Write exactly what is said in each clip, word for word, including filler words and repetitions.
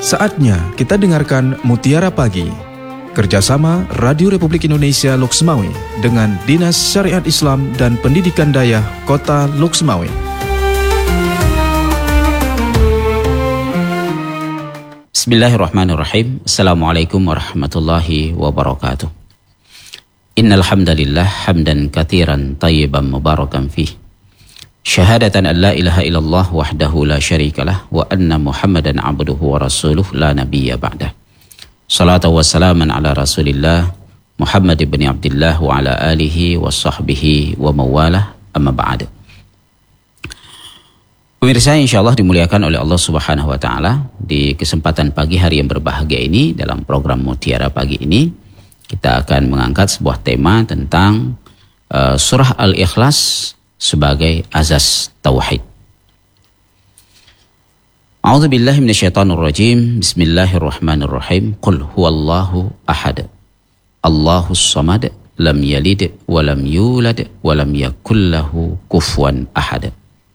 Saatnya kita dengarkan Mutiara Pagi, kerjasama Radio Republik Indonesia Loksmawe dengan Dinas Syariat Islam dan Pendidikan Dayah Kota Loksmawe. Bismillahirrahmanirrahim. Assalamualaikum warahmatullahi wabarakatuh. Innal hamdalillah hamdan katsiran tayyiban mubarakan fih. Syahadatan an la ilaha illallah wahdahu la syarikalah wa anna Muhammadan abduhu wa rasuluh la nabiyya ba'dah. Salatu wassalaman ala Rasulillah Muhammad ibn Abdullah wa ala alihi wa sahbihi wa mawalah, amma ba'd. Pemirsa, insyaallah dimuliakan oleh Allah Subhanahu wa taala, di kesempatan pagi hari yang berbahagia ini dalam program Mutiara Pagi ini kita akan mengangkat sebuah tema tentang uh, surah Al-Ikhlas sebagai azas tauhid. A'udzu billahi minasyaitonir rajim. Bismillahirrahmanirrahim. Qul huwallahu ahad. Allahus samad, lam yalid wa lam yulad wa lam yakul lahu kufuwan ahad.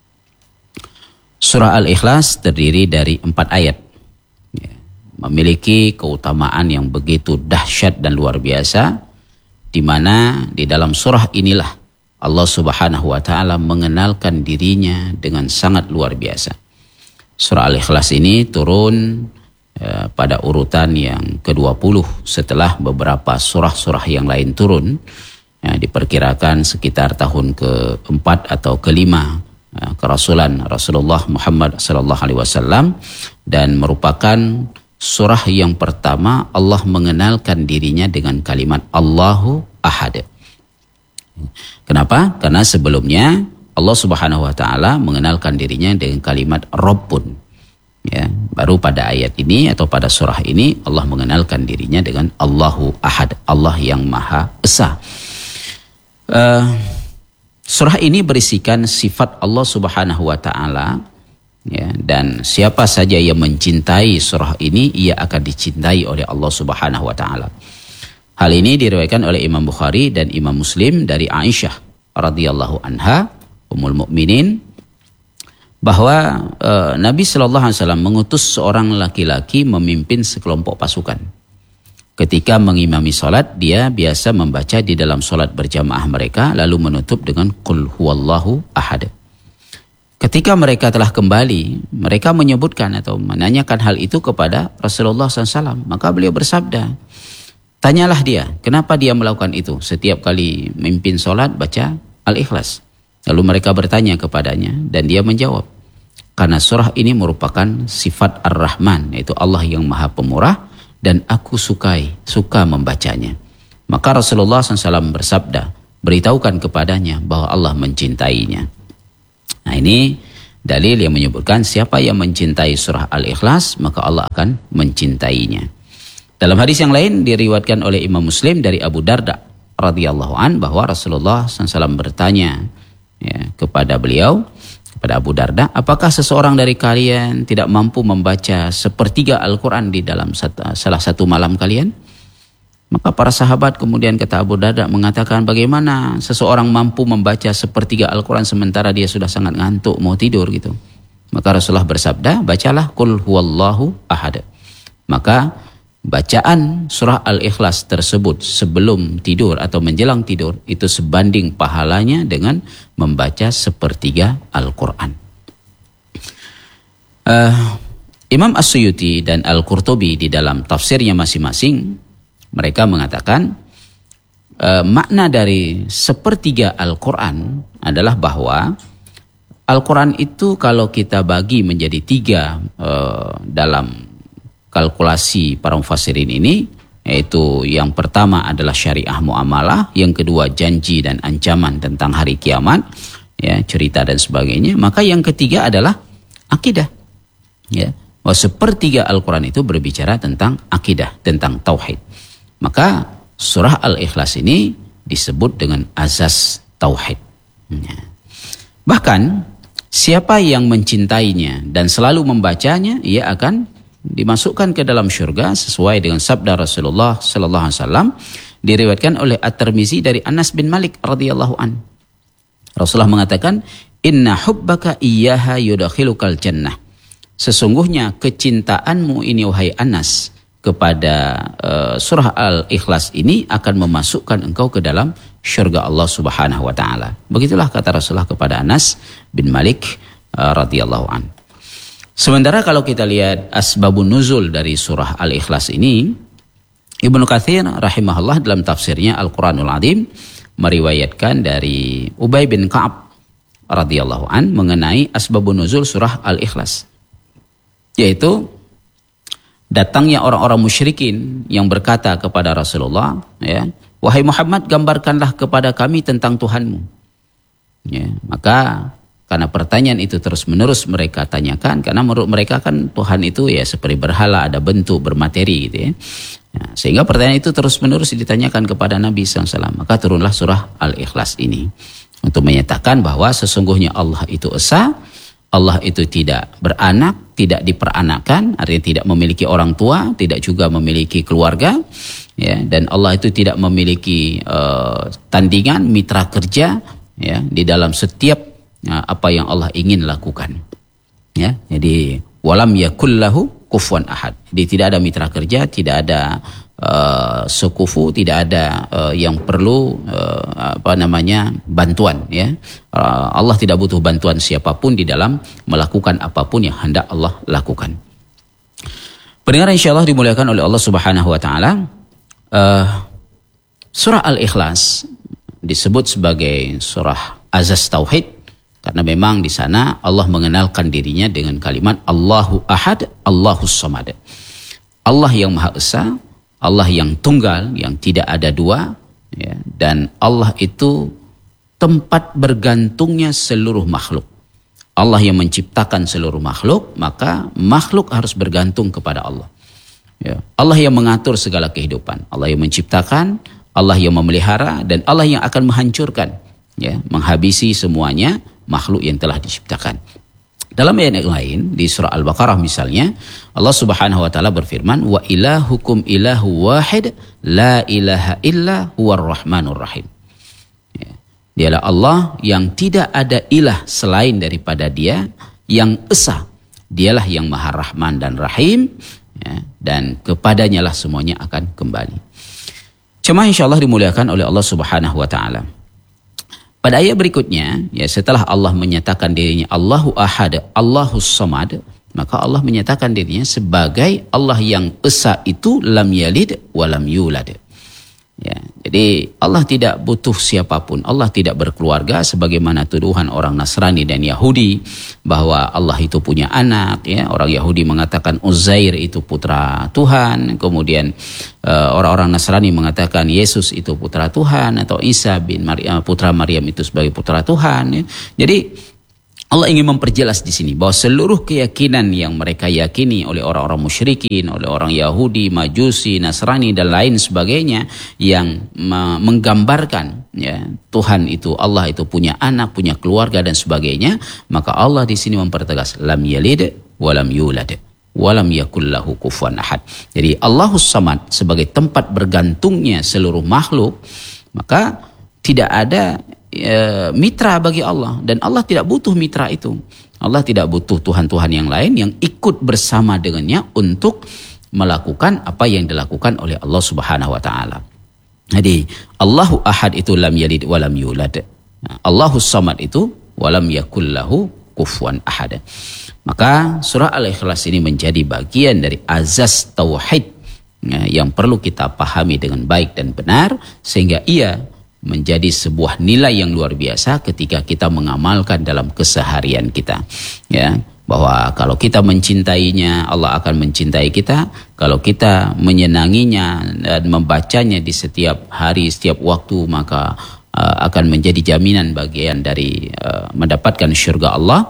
Surah Al-Ikhlas terdiri dari empat ayat, ya, memiliki keutamaan yang begitu dahsyat dan luar biasa, di mana di dalam surah inilah Allah Subhanahu wa taala mengenalkan dirinya dengan sangat luar biasa. Surah Al-Ikhlas ini turun eh, pada urutan yang kedua puluh setelah beberapa surah-surah yang lain turun. Ya, diperkirakan sekitar tahun keempat atau kelima eh, kerasulan Rasulullah Muhammad sallallahu alaihi wasallam, dan merupakan surah yang pertama Allah mengenalkan dirinya dengan kalimat Allahu Ahad. Kenapa? Karena sebelumnya Allah Subhanahu wa taala mengenalkan dirinya dengan kalimat Rabbun. Ya, baru pada ayat ini atau pada surah ini Allah mengenalkan dirinya dengan Allahu Ahad, Allah yang Maha Esa. Uh, surah ini berisikan sifat Allah Subhanahu wa taala, ya, dan siapa saja yang mencintai surah ini ia akan dicintai oleh Allah Subhanahu wa taala. Hal ini diriwayatkan oleh Imam Bukhari dan Imam Muslim dari Aisyah radhiyallahu anha, Ummul Mukminin, bahwa e, Nabi Shallallahu Alaihi Wasallam mengutus seorang laki-laki memimpin sekelompok pasukan. Ketika mengimami salat, dia biasa membaca di dalam salat berjamaah mereka, lalu menutup dengan Qul huwallahu ahad. Ketika mereka telah kembali, mereka menyebutkan atau menanyakan hal itu kepada Rasulullah shallallahu alaihi wasallam. Maka beliau bersabda, tanyalah dia, kenapa dia melakukan itu? Setiap kali memimpin sholat baca Al-Ikhlas. Lalu mereka bertanya kepadanya dan dia menjawab, karena surah ini merupakan sifat Ar-Rahman, yaitu Allah yang Maha Pemurah, dan aku sukai, suka membacanya. Maka Rasulullah shallallahu alaihi wasallam bersabda, beritahukan kepadanya bahwa Allah mencintainya. Nah, ini dalil yang menyebutkan siapa yang mencintai surah Al-Ikhlas maka Allah akan mencintainya. Dalam hadis yang lain diriwayatkan oleh Imam Muslim dari Abu Darda radhiyallahu an, bahwa Rasulullah shallallahu alaihi wasallam bertanya, ya, kepada beliau, kepada Abu Darda, apakah seseorang dari kalian tidak mampu membaca sepertiga Al-Quran di dalam satu, salah satu malam kalian? Maka para sahabat kemudian kata Abu Darda mengatakan, bagaimana seseorang mampu membaca sepertiga Al-Quran sementara dia sudah sangat ngantuk mau tidur gitu? Maka Rasulullah bersabda, bacalah Qul huwallahu ahad. Maka bacaan surah Al-Ikhlas tersebut sebelum tidur atau menjelang tidur itu sebanding pahalanya dengan membaca sepertiga Al-Quran. Uh, Imam As-Suyuti dan Al-Qurtubi di dalam tafsirnya masing-masing, mereka mengatakan uh, makna dari sepertiga Al-Quran adalah bahwa Al-Quran itu kalau kita bagi menjadi tiga uh, dalam kalkulasi para mufassirin ini, yaitu yang pertama adalah syariah muamalah, yang kedua janji dan ancaman tentang hari kiamat, ya, cerita dan sebagainya, maka yang ketiga adalah akidah, ya. Bahwa sepertiga Al-Quran itu berbicara tentang akidah, tentang tauhid. Maka surah Al-Ikhlas ini disebut dengan azas tauhid, ya. Bahkan siapa yang mencintainya dan selalu membacanya, ia akan dimasukkan ke dalam syurga sesuai dengan sabda Rasulullah sallallahu alaihi wasallam, diriwayatkan oleh At-Tirmizi dari Anas bin Malik radhiyallahu an. Rasulullah mengatakan, inna hubbaka iyyaha yudakhilukal jannah. sesungguhnya kecintaanmu ini wahai Anas kepada uh, surah Al-Ikhlas ini akan memasukkan engkau ke dalam syurga Allah Subhanahu wa taala. Begitulah kata Rasulullah kepada Anas bin Malik uh, radhiyallahu an. Sementara kalau kita lihat asbabun nuzul dari surah Al-Ikhlas ini, Ibnu Katsir rahimahullah dalam tafsirnya Al-Qur'anul Azim meriwayatkan dari Ubay bin Ka'ab radhiyallahu an mengenai asbabun nuzul surah Al-Ikhlas, yaitu datangnya orang-orang musyrikin yang berkata kepada Rasulullah, ya, wahai Muhammad, gambarkanlah kepada kami tentang Tuhanmu. Ya, maka karena pertanyaan itu terus menerus mereka tanyakan, karena menurut mereka kan Tuhan itu ya seperti berhala, ada bentuk, bermateri gitu ya. Ya, sehingga pertanyaan itu terus menerus ditanyakan kepada Nabi shallallahu alaihi wasallam. Maka turunlah surah Al-Ikhlas ini untuk menyatakan bahwa sesungguhnya Allah itu esa, Allah itu tidak beranak, tidak diperanakan, artinya tidak memiliki orang tua, tidak juga memiliki keluarga, ya, dan Allah itu tidak memiliki uh, tandingan, mitra kerja, ya, di dalam setiap uh, apa yang Allah ingin lakukan. Ya, jadi walam yakullahu kufuwan ahad. Jadi tidak ada mitra kerja, tidak ada uh, sekufu, tidak ada uh, yang perlu uh, apa namanya bantuan. Ya, uh, Allah tidak butuh bantuan siapapun di dalam melakukan apapun yang hendak Allah lakukan. Pendengar insyaallah dimuliakan oleh Allah Subhanahu Wa Taala. Uh, surah Al-Ikhlas disebut sebagai surah azaz tauhid. Karena memang di sana Allah mengenalkan dirinya dengan kalimat Allahu Ahad, Allahus Samad. Allah yang Maha Esa, Allah yang tunggal, yang tidak ada dua, ya, dan Allah itu tempat bergantungnya seluruh makhluk. Allah yang menciptakan seluruh makhluk, maka makhluk harus bergantung kepada Allah. Ya. Allah yang mengatur segala kehidupan, Allah yang menciptakan, Allah yang memelihara, dan Allah yang akan menghancurkan, ya, menghabisi semuanya makhluk yang telah diciptakan. Dalam ayat yang lain di surah Al-Baqarah misalnya, Allah Subhanahu wa taala berfirman, wa ilahukum ilahu wahid la ilaha illa huwar rahmanur rahim. Ya. Dialah Allah yang tidak ada ilah selain daripada Dia, yang esa. Dialah yang Maha Rahman dan Rahim, ya, dan kepadanya lah semuanya akan kembali. Cuma insyaallah dimuliakan oleh Allah Subhanahu wa taala. Pada ayat berikutnya, ya, setelah Allah menyatakan dirinya Allahu Ahad, Allahus Samad, maka Allah menyatakan dirinya sebagai Allah yang esa itu lam yalid wa lam yulad. Ya, jadi Allah tidak butuh siapapun. Allah tidak berkeluarga sebagaimana tuduhan orang Nasrani dan Yahudi bahwa Allah itu punya anak. Ya, orang Yahudi mengatakan Uzair itu putra Tuhan, kemudian uh, orang-orang Nasrani mengatakan Yesus itu putra Tuhan, atau Isa bin Maryam, putra Maryam itu sebagai putra Tuhan. Ya. Jadi Allah ingin memperjelas di sini bahwa seluruh keyakinan yang mereka yakini oleh orang-orang musyrikin, oleh orang Yahudi, Majusi, Nasrani dan lain sebagainya yang menggambarkan, ya, Tuhan itu, Allah itu punya anak, punya keluarga dan sebagainya, maka Allah di sini mempertegas lam yalid wa lam yulad wa lam yakul lahu kufuwan ahad. Jadi Allahus Samad sebagai tempat bergantungnya seluruh makhluk, maka tidak ada E, mitra bagi Allah, dan Allah tidak butuh mitra itu. Allah tidak butuh Tuhan-Tuhan yang lain yang ikut bersama dengannya untuk melakukan apa yang dilakukan oleh Allah Subhanahu wa taala. Jadi Allahu Ahad itu lam yalid wa lam yulad. Allahus Samad itu wa lam yakul lahu kufuwan ahad. Maka surah Al-Ikhlas ini menjadi bagian dari azaz tauhid, ya, yang perlu kita pahami dengan baik dan benar, sehingga ia menjadi sebuah nilai yang luar biasa ketika kita mengamalkan dalam keseharian kita, ya, bahwa kalau kita mencintainya, Allah akan mencintai kita. Kalau kita menyenanginya dan membacanya di setiap hari, setiap waktu, maka uh, akan menjadi jaminan bagian dari uh, mendapatkan syurga Allah.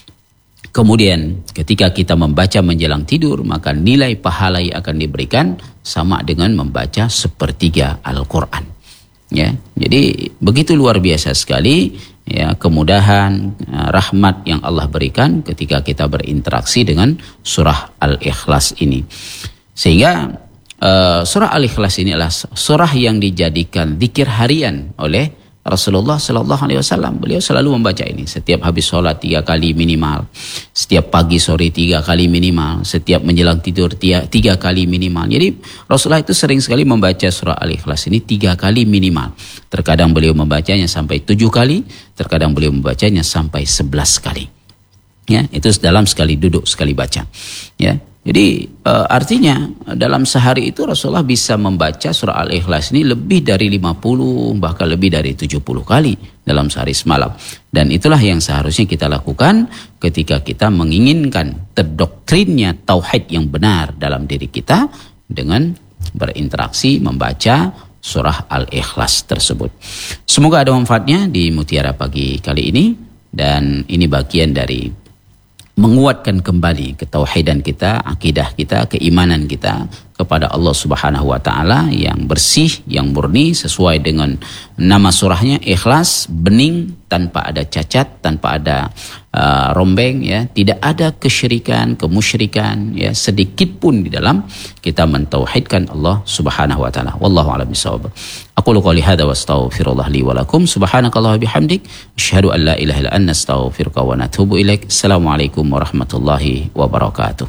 Kemudian ketika kita membaca menjelang tidur, maka nilai pahala yang akan diberikan sama dengan membaca sepertiga Al-Quran. Ya, jadi begitu luar biasa sekali, ya, kemudahan, rahmat yang Allah berikan ketika kita berinteraksi dengan surah Al-Ikhlas ini. Sehingga uh, surah Al-Ikhlas ini adalah surah yang dijadikan zikir harian oleh Rasulullah Sallallahu Alaihi Wasallam. Beliau selalu membaca ini setiap habis sholat tiga kali minimal, setiap pagi sore tiga kali minimal, setiap menjelang tidur tiga, tiga kali minimal. Jadi Rasulullah itu sering sekali membaca surah Al-Ikhlas ini tiga kali minimal. Terkadang beliau membacanya sampai tujuh kali, terkadang beliau membacanya sampai sebelas kali. Ya, itu dalam sekali duduk sekali baca. Ya. Jadi e, artinya dalam sehari itu Rasulullah bisa membaca surah Al-Ikhlas ini lebih dari lima puluh bahkan lebih dari tujuh puluh kali dalam sehari semalam. Dan itulah yang seharusnya kita lakukan ketika kita menginginkan terdoktrinnya tauhid yang benar dalam diri kita dengan berinteraksi membaca surah Al-Ikhlas tersebut. Semoga ada manfaatnya di Mutiara Pagi kali ini, dan ini bagian dari menguatkan kembali ketauhidan kita, akidah kita, keimanan kita kepada Allah Subhanahu wa taala yang bersih, yang murni sesuai dengan nama surahnya, ikhlas, bening, tanpa ada cacat, tanpa ada uh, rombeng, ya, tidak ada kesyirikan, kemusyrikan, ya, sedikit pun di dalam kita mentauhidkan Allah Subhanahu wa taala. Wallahu a'lam bishawab. Aqulu qouli hadza wa astaghfirullah li wa lakum. Subhanakallah bihamdik, asyhadu an la ilaha illa anta, astaghfiruka wa atubu ilaik. Assalamualaikum warahmatullahi wabarakatuh.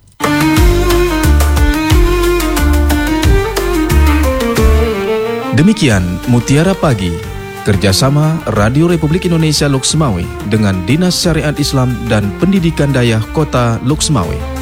Demikian Mutiara Pagi, kerjasama Radio Republik Indonesia Loksmawe dengan Dinas Syariat Islam dan Pendidikan Dayah Kota Loksmawe.